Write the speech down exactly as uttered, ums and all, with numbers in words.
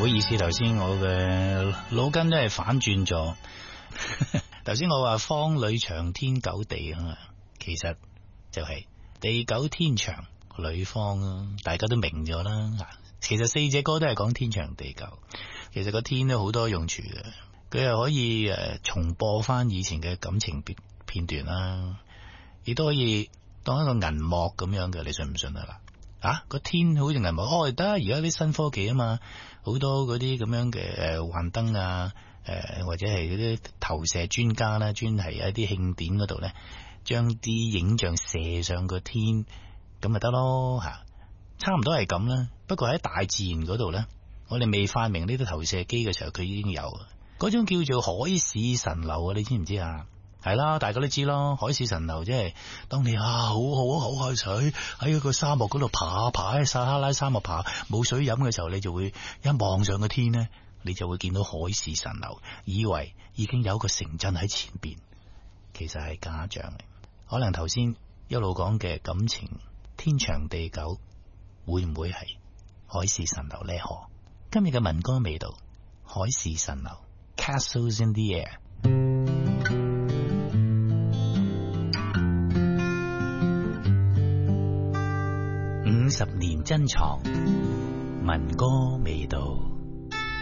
好意思，頭先我嘅腦筋都係反轉咗。頭先我話方裏長天久地啊嘛，其實就係地久天長裏方啊，大家都明咗啦。其實四隻歌都係講天長地久，其實個天都好多用處嘅，佢又可以誒重播翻以前嘅感情片片段啦，亦都可以當一個銀幕咁樣嘅，你信唔信啊？嗱，啊個天好似銀幕，哦得，而家啲新科技啊嘛，好多嗰啲咁樣嘅誒幻燈啊，誒、呃、或者係嗰啲投射專家啦，專係喺啲慶典嗰度咧，將啲影像射上個天，咁咪得咯吓，差唔多係咁啦。不過喺大自然嗰度咧，我哋未發明呢啲投射機嘅時候，佢已經有嗰種叫做海市蜃樓啊，你知唔知啊？係啦，大家都知咯，海市蜃樓即係當你啊好好好海水喺個沙漠嗰度爬爬喺撒哈拉沙漠爬冇水飲嘅時候，你就會一望上個天呢，你就會見到海市蜃樓，以為已經有個城鎮喺前邊，其實係假象嚟。可能頭先一路講嘅感情天長地久，會唔會係海市蜃樓呢？何今日嘅民歌味道，海市蜃樓 Castles in the air。五十年珍藏，民歌味道。